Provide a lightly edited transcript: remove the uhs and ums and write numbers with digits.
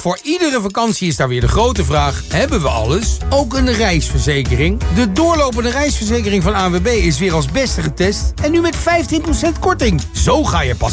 Voor iedere vakantie is daar weer de grote vraag: hebben we alles? Ook een reisverzekering? De doorlopende reisverzekering van ANWB is weer als beste getest en nu met 15% korting. Zo ga je pas